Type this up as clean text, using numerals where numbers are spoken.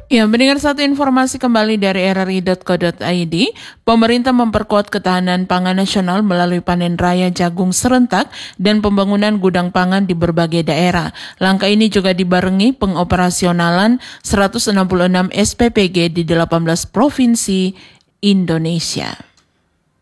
Ya, mendengar satu informasi kembali dari rri.co.id, pemerintah memperkuat ketahanan pangan nasional melalui panen raya jagung serentak dan pembangunan gudang pangan di berbagai daerah. Langkah ini juga dibarengi pengoperasionalan 166 SPPG di 18 provinsi Indonesia.